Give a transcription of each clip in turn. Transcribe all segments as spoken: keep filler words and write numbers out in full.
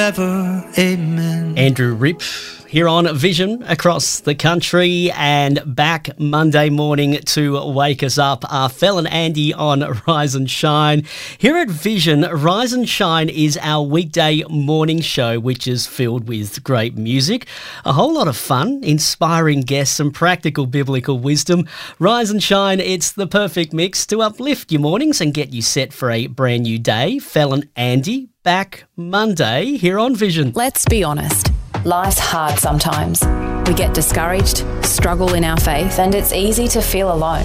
Ever, amen. Andrew Ripp here on Vision across the country, and back Monday morning to wake us up are Fel and Andy on Rise and Shine. Here at Vision, Rise and Shine is our weekday morning show, which is filled with great music, a whole lot of fun, inspiring guests and practical biblical wisdom. Rise and Shine, it's the perfect mix to uplift your mornings and get you set for a brand new day. Fel and Andy back Monday here on Vision. Let's be honest. Life's hard sometimes. We get discouraged, struggle in our faith, and it's easy to feel alone.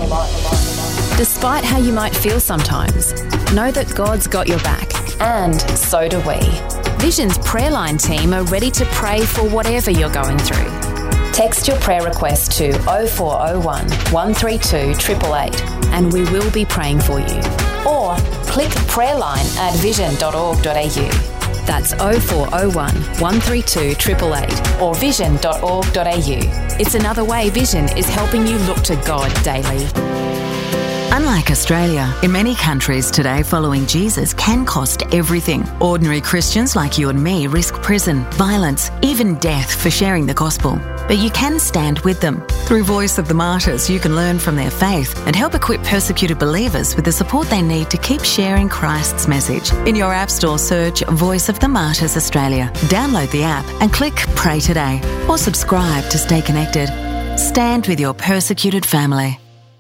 Despite how you might feel sometimes, know that God's got your back, and so do we. Vision's prayer line team are ready to pray for whatever you're going through. Text your prayer request to oh four oh one, one three two, eight eight eight and we will be praying for you. Or click prayerline at vision dot org dot a u. That's oh four oh one, one three two, eight eight eight or vision dot org dot a u. It's another way Vision is helping you look to God daily. Unlike Australia, in many countries today, following Jesus can cost everything. Ordinary Christians like you and me risk prison, violence, even death for sharing the gospel. But you can stand with them. Through Voice of the Martyrs, you can learn from their faith and help equip persecuted believers with the support they need to keep sharing Christ's message. In your App Store, search Voice of the Martyrs Australia. Download the app and click Pray Today or subscribe to stay connected. Stand with your persecuted family.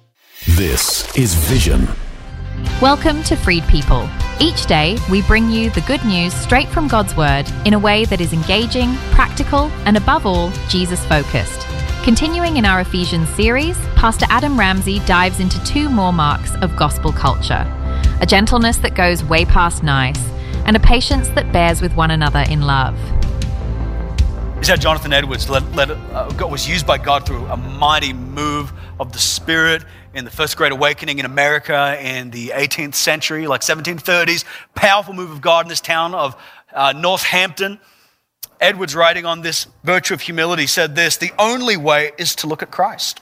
This is Vision. Welcome to Freed People. Each day, we bring you the good news straight from God's Word in a way that is engaging, practical, and above all, Jesus-focused. Continuing in our Ephesians series, Pastor Adam Ramsey dives into two more marks of gospel culture: a gentleness that goes way past nice, and a patience that bears with one another in love. This is how Jonathan Edwards let, let, uh, was used by God through a mighty move of the Spirit in the First Great Awakening in America in the eighteenth century, like seventeen thirties. Powerful move of God in this town of uh, Northampton. Edwards, writing on this virtue of humility, said this: the only way is to look at Christ.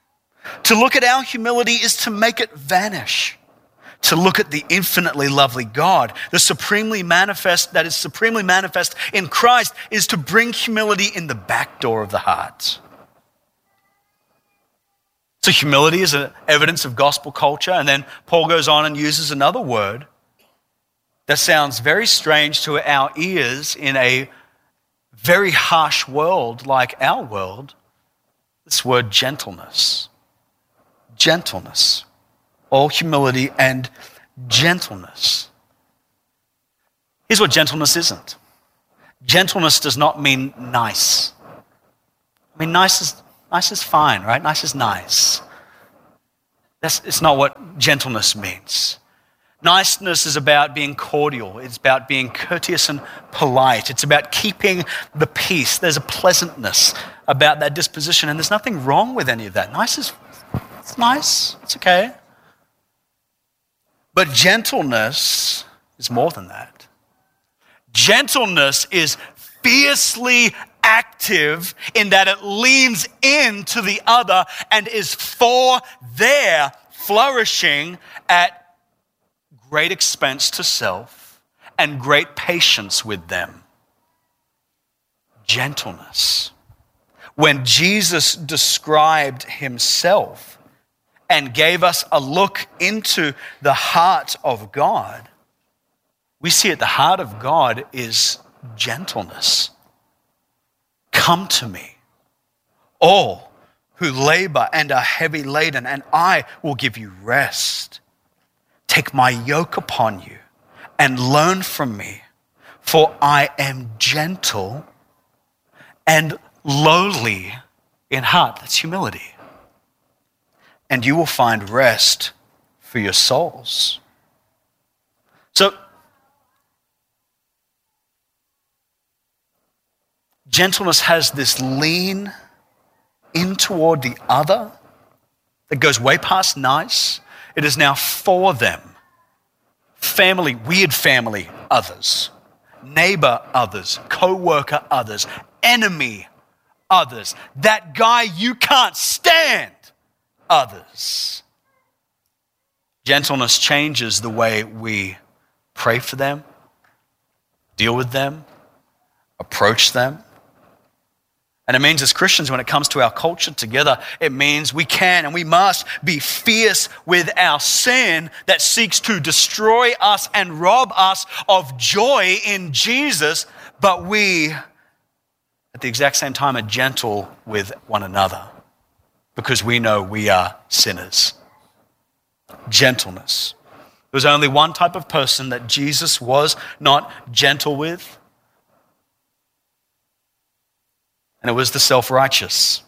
To look at our humility is to make it vanish. To look at the infinitely lovely God, the supremely manifest, that is supremely manifest in Christ, is to bring humility in the back door of the heart. So humility is an evidence of gospel culture. And then Paul goes on and uses another word that sounds very strange to our ears in a very harsh world like our world. This word gentleness. Gentleness. All humility and gentleness. Here's what gentleness isn't. Gentleness does not mean nice. I mean, nice is Nice is fine, right? Nice is nice. That's it's not what gentleness means. Niceness is about being cordial. It's about being courteous and polite. It's about keeping the peace. There's a pleasantness about that disposition, and there's nothing wrong with any of that. Nice is it's nice. It's okay. But gentleness is more than that. Gentleness is fiercely active in that it leans into the other and is for their flourishing at great expense to self and great patience with them. Gentleness. When Jesus described himself and gave us a look into the heart of God, we see at the heart of God is gentleness. Come to me, all who labor and are heavy laden, and I will give you rest. Take my yoke upon you and learn from me, for I am gentle and lowly in heart. That's humility. And you will find rest for your souls. So, gentleness has this lean in toward the other that goes way past nice. It is now for them. Family, weird family, others. Neighbor, others. Co-worker, others. Enemy, others. That guy you can't stand, others. Gentleness changes the way we pray for them, deal with them, approach them. And it means as Christians, when it comes to our culture together, it means we can and we must be fierce with our sin that seeks to destroy us and rob us of joy in Jesus, but we, at the exact same time, are gentle with one another because we know we are sinners. Gentleness. There was only one type of person that Jesus was not gentle with, and it was the self-righteous.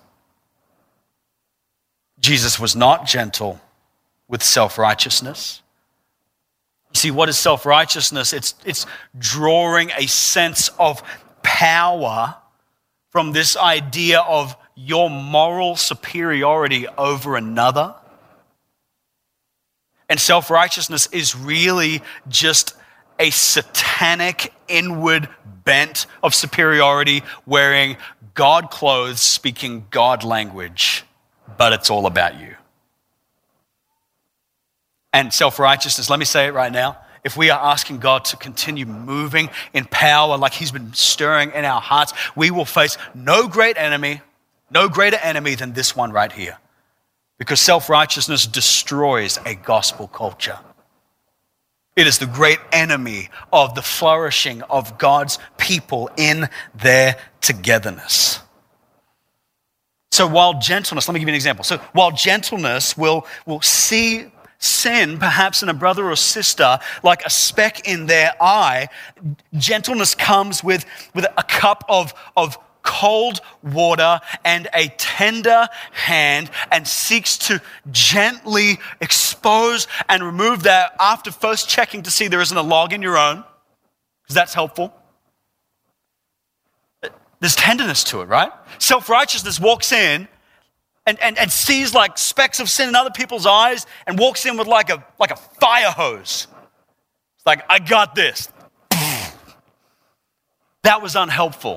Jesus was not gentle with self-righteousness. You see, what is self-righteousness? It's, it's drawing a sense of power from this idea of your moral superiority over another. And self-righteousness is really just a satanic inward bent of superiority, wearing God clothes, speaking God language, but it's all about you. And self-righteousness, let me say it right now, if we are asking God to continue moving in power like he's been stirring in our hearts, we will face no great enemy, no greater enemy than this one right here. Because self-righteousness destroys a gospel culture. It is the great enemy of the flourishing of God's people in their togetherness. So while gentleness, let me give you an example. So while gentleness will, will see sin, perhaps in a brother or sister, like a speck in their eye, gentleness comes with, with a cup of, of cold water and a tender hand and seeks to gently expose and remove that after first checking to see there isn't a log in your own, because that's helpful. There's tenderness to it, right? Self-righteousness walks in and, and, and sees like specks of sin in other people's eyes and walks in with like a, like a fire hose. It's like, I got this. That was unhelpful.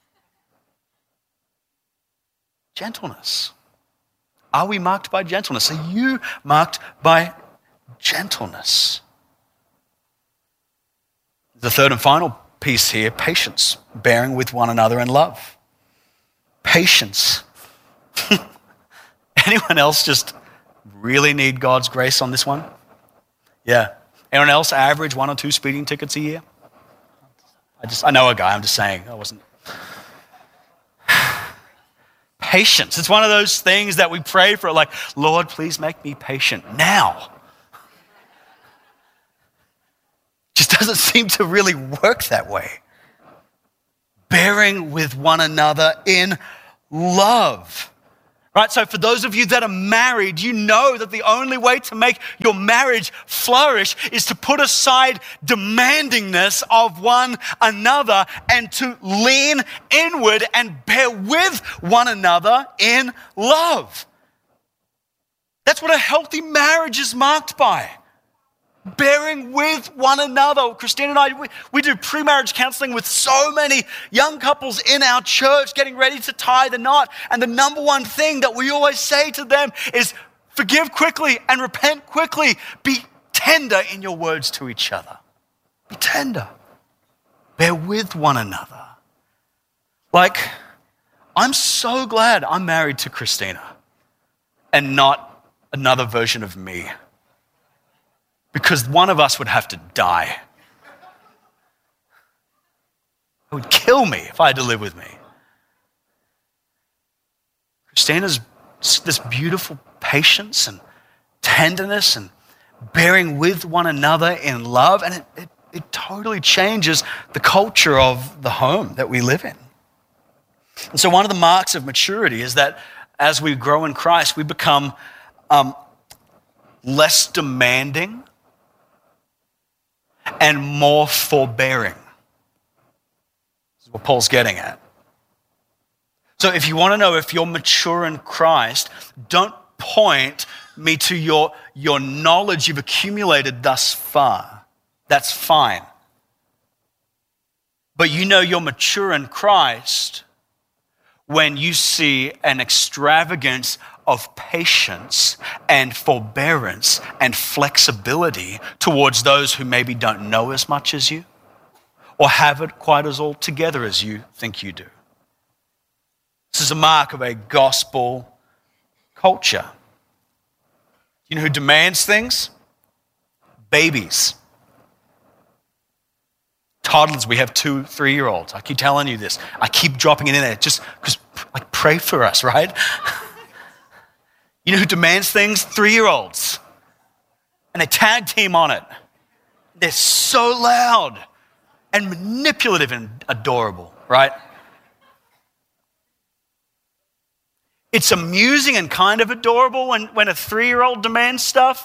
Gentleness. Are we marked by gentleness? Are you marked by gentleness? The third and final piece here, patience, bearing with one another in love. Patience. Anyone else just really need God's grace on this one? Yeah. Anyone else average one or two speeding tickets a year? I just, I know a guy, I'm just saying, I wasn't. Patience. It's one of those things that we pray for, like, Lord, please make me patient now. Just doesn't seem to really work that way. Bearing with one another in love. Right, so for those of you that are married, you know that the only way to make your marriage flourish is to put aside demandingness of one another and to lean inward and bear with one another in love. That's what a healthy marriage is marked by. Bearing with one another. Christine and I, we, we do pre-marriage counseling with so many young couples in our church getting ready to tie the knot. And the number one thing that we always say to them is forgive quickly and repent quickly. Be tender in your words to each other. Be tender. Bear with one another. Like, I'm so glad I'm married to Christina and not another version of me. Because one of us would have to die. It would kill me if I had to live with me. Christina's this beautiful patience and tenderness and bearing with one another in love, and it, it, it totally changes the culture of the home that we live in. And so one of the marks of maturity is that as we grow in Christ, we become um, less demanding and more forbearing. This is what Paul's getting at. So if you want to know if you're mature in Christ, don't point me to your, your knowledge you've accumulated thus far. That's fine. But you know you're mature in Christ when you see an extravagance of patience and forbearance and flexibility towards those who maybe don't know as much as you, or have it quite as all together as you think you do. This is a mark of a gospel culture. You know who demands things? Babies. Toddlers, we have two, three-year-olds. I keep telling you this. I keep dropping it in there just because, like, pray for us, right? You know who demands things? Three-year-olds. And they tag team on it. They're so loud and manipulative and adorable, right? It's amusing and kind of adorable when, when a three-year-old demands stuff.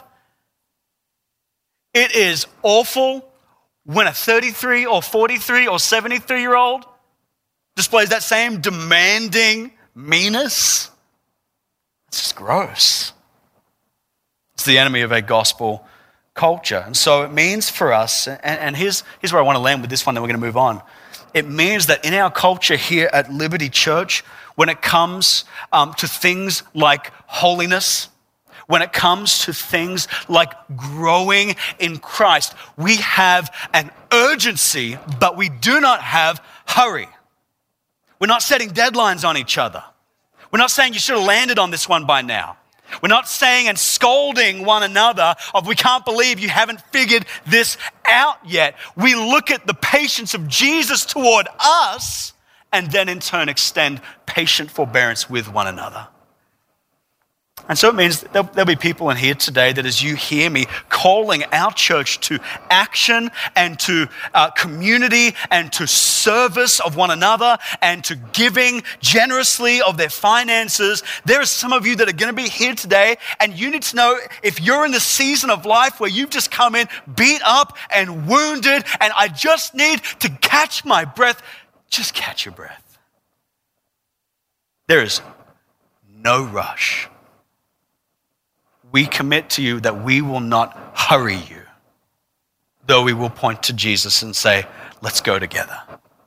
It is awful when a thirty-three or forty-three or seventy-three-year-old displays that same demanding meanness. It's just gross. It's the enemy of a gospel culture. And so it means for us, and, and here's, here's where I want to land with this one, then we're going to move on. It means that in our culture here at Liberty Church, when it comes um, to things like holiness, when it comes to things like growing in Christ, we have an urgency, but we do not have hurry. We're not setting deadlines on each other. We're not saying you should have landed on this one by now. We're not saying and scolding one another of we can't believe you haven't figured this out yet. We look at the patience of Jesus toward us and then in turn extend patient forbearance with one another. And so it means that there'll, there'll be people in here today that as you hear me calling our church to action and to uh, community and to service of one another and to giving generously of their finances, there are some of you that are going to be here today and you need to know if you're in the season of life where you've just come in beat up and wounded and I just need to catch my breath, just catch your breath. There is no rush. We commit to you that we will not hurry you, though we will point to Jesus and say, let's go together.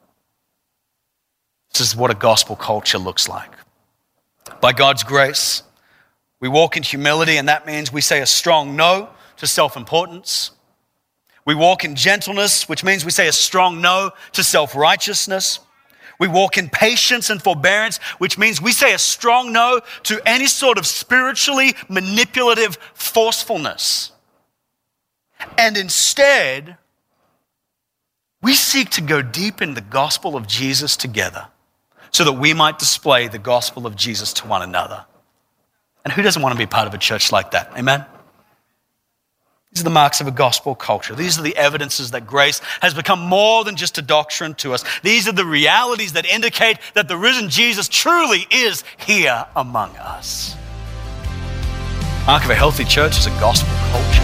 This is what a gospel culture looks like. By God's grace, we walk in humility, and that means we say a strong no to self-importance. We walk in gentleness, which means we say a strong no to self-righteousness. We walk in patience and forbearance, which means we say a strong no to any sort of spiritually manipulative forcefulness. And instead, we seek to go deep in the gospel of Jesus together so that we might display the gospel of Jesus to one another. And who doesn't want to be part of a church like that? Amen? These are the marks of a gospel culture. These are the evidences that grace has become more than just a doctrine to us. These are the realities that indicate that the risen Jesus truly is here among us. Mark of a healthy church is a gospel culture.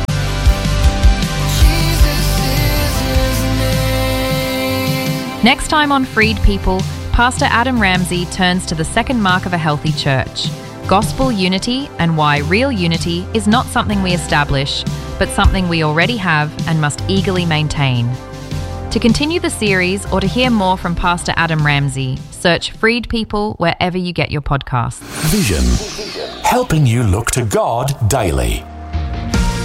Next time on Freed People, Pastor Adam Ramsey turns to the second mark of a healthy church, gospel unity, and why real unity is not something we establish, but something we already have and must eagerly maintain. To continue the series or to hear more from Pastor Adam Ramsey, search Freed People wherever you get your podcasts. Vision, helping you look to God daily.